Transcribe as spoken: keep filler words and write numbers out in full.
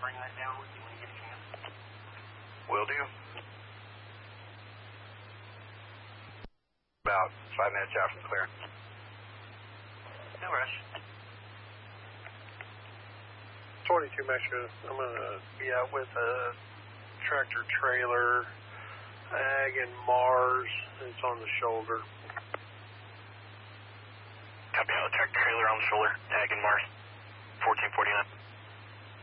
bring that down with you when you get a chance. Will do. About five minutes out from clear. No rush. twenty-two Metro, I'm going to be out with a tractor trailer, Ag and Mars. It's on the shoulder. Copy out, tractor trailer on the shoulder, Ag and Mars, fourteen forty-nine.